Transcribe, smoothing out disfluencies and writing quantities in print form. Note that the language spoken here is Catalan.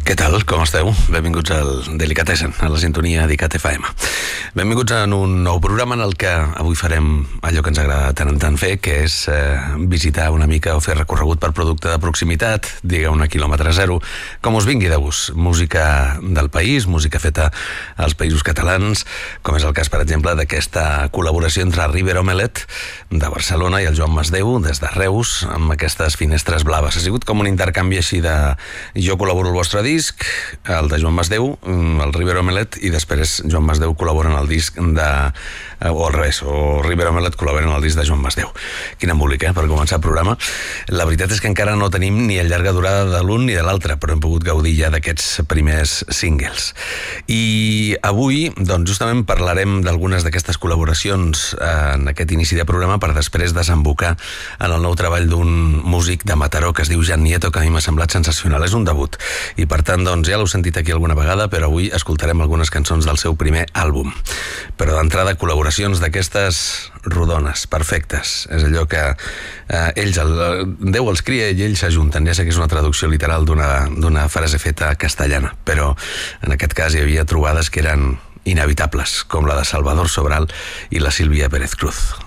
Què tal? Com esteu? Benvinguts al Delicatessen, a la sintonia d'ICAT FM. Benvinguts en un nou programa en el que avui farem allò que ens agrada tant en tant fer, que és visitar una mica o fer recorregut per producte de proximitat, digueu-ne quilòmetre zero, com us vingui de gust. Música del país, música feta als països catalans, com és el cas, per exemple, d'aquesta col·laboració entre River Omelette de Barcelona i el Joan Masdeu des de Reus, amb aquestes finestres blaves. Ha sigut com un intercanvi així de jo col·laboro al vostre disc, el de Joan Masdeu, el River Omelette, i després Joan Masdeu col·labora en el disc de... o al revés, o River Omelette col·labora en el disc de Joan Masdeu. Quin embolic, per començar el programa. La veritat és que encara no tenim ni el llarga durada de l'un ni de l'altre, però hem pogut gaudir ja d'aquests primers singles. I avui, doncs, justament parlarem d'algunes d'aquestes col·laboracions en aquest inici de programa per després desembocar en el nou treball d'un músic de Mataró que es diu Jan Nieto, que a mi m'ha semblat sensacional. És un debut. I per tant, doncs, ja l'heu sentit aquí alguna vegada, però avui escoltarem algunes cançons del seu primer àlbum. Però d'entrada, col·laboracions d'aquestes rodones, perfectes. És allò que ells, Déu els cria i ells s'ajunten. Ja sé que és una traducció literal d'una frase feta castellana, però en aquest cas hi havia trobades que eren inevitables, com la de Salvador Sobral i la Sílvia Pérez Cruz.